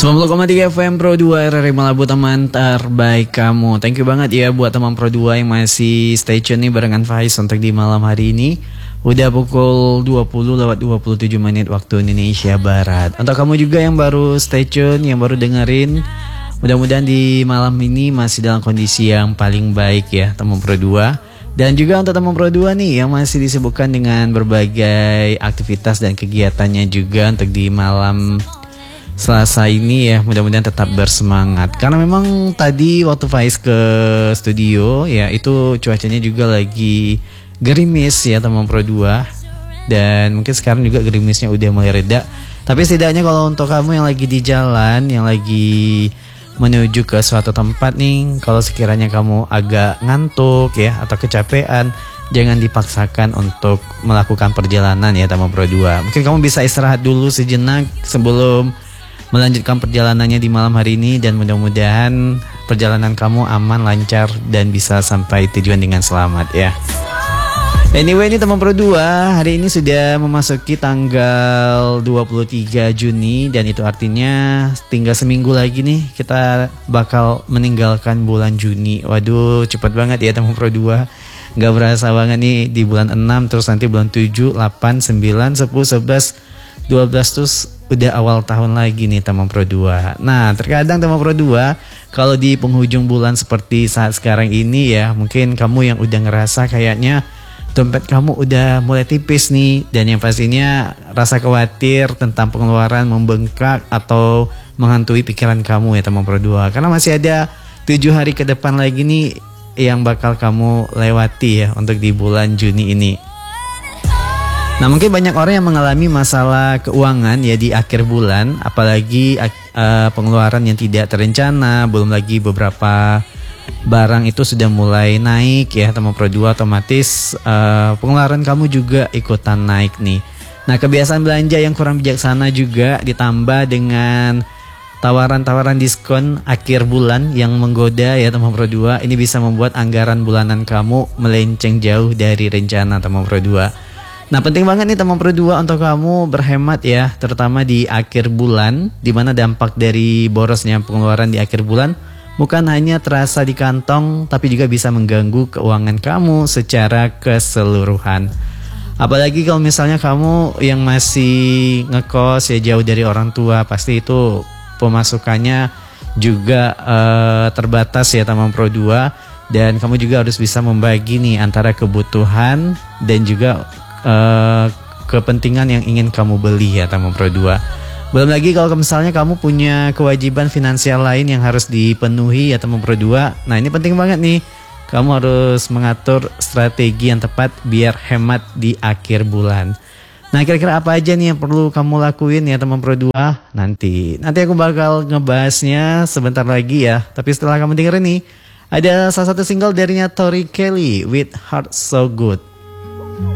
90,3 FM Pro 2 RRI Malabu, teman terbaik kamu. Thank you banget ya buat teman Pro 2 yang masih stay tune nih barengan Faiz untuk di malam hari ini. Udah pukul 20:27 waktu Indonesia Barat. Untuk kamu juga yang baru stay tune, yang baru dengerin, mudah-mudahan di malam ini masih dalam kondisi yang paling baik ya teman Pro 2. Dan juga untuk teman Pro 2 nih yang masih disibukkan dengan berbagai aktivitas dan kegiatannya juga untuk di malam Selasa ini ya, mudah-mudahan tetap bersemangat. Karena memang tadi waktu Faiz ke studio ya, itu cuacanya juga lagi gerimis ya teman Pro 2. Dan mungkin sekarang juga gerimisnya udah mulai reda. Tapi setidaknya kalau untuk kamu yang lagi di jalan, yang lagi menuju ke suatu tempat nih, kalau sekiranya kamu agak ngantuk ya atau kecapean, jangan dipaksakan untuk melakukan perjalanan ya teman Pro 2. Mungkin kamu bisa istirahat dulu sejenak sebelum melanjutkan perjalanannya di malam hari ini, dan mudah-mudahan perjalanan kamu aman, lancar, dan bisa sampai tujuan dengan selamat ya. Anyway, ini teman Pro 2, hari ini sudah memasuki tanggal 23 Juni, dan itu artinya tinggal seminggu lagi nih kita bakal meninggalkan bulan Juni. Waduh, cepat banget ya teman Pro 2. Gak berasa banget nih di bulan 6, terus nanti bulan 7, 8, 9, 10, 11, 12, terus udah awal tahun lagi nih teman Pro 2. Nah, terkadang teman Pro 2 kalau di penghujung bulan seperti saat sekarang ini ya, mungkin kamu yang udah ngerasa kayaknya dompet kamu udah mulai tipis nih, dan yang pastinya rasa khawatir tentang pengeluaran membengkak atau menghantui pikiran kamu ya teman Pro 2. Karena masih ada 7 hari ke depan lagi nih yang bakal kamu lewati ya untuk di bulan Juni ini. Nah, mungkin banyak orang yang mengalami masalah keuangan ya di akhir bulan, apalagi pengeluaran yang tidak terencana, belum lagi beberapa barang itu sudah mulai naik ya teman Pro 2, otomatis pengeluaran kamu juga ikutan naik nih. Nah, kebiasaan belanja yang kurang bijaksana juga ditambah dengan tawaran-tawaran diskon akhir bulan yang menggoda ya teman Pro 2, ini bisa membuat anggaran bulanan kamu melenceng jauh dari rencana teman Pro 2. Nah, penting banget nih teman Pro 2 untuk kamu berhemat ya, terutama di akhir bulan, di mana dampak dari borosnya pengeluaran di akhir bulan bukan hanya terasa di kantong, tapi juga bisa mengganggu keuangan kamu secara keseluruhan. Apalagi kalau misalnya kamu yang masih ngekos ya jauh dari orang tua, pasti itu pemasukannya juga terbatas ya teman Pro 2, dan kamu juga harus bisa membagi nih antara kebutuhan dan juga kepentingan yang ingin kamu beli ya teman Pro 2. Belum lagi kalau misalnya kamu punya kewajiban finansial lain yang harus dipenuhi ya teman Pro 2. Nah, ini penting banget nih, kamu harus mengatur strategi yang tepat biar hemat di akhir bulan. Nah, kira-kira apa aja nih yang perlu kamu lakuin ya teman Pro 2? Nanti aku bakal ngebahasnya sebentar lagi ya. Tapi setelah kamu dengerin nih, ada salah satu single darinya Tori Kelly with Heart So Good.